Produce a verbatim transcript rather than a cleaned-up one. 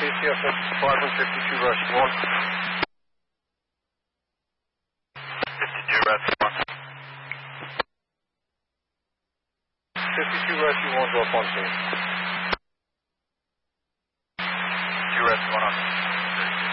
C F five and fifty-two rush one. fifty-two rush one. fifty-two rush one, drop on scene.